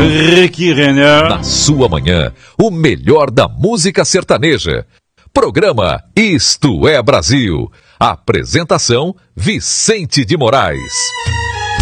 Rick Renner. Na sua manhã, o melhor da música sertaneja. Programa Isto é Brasil. Apresentação Vicente de Moraes.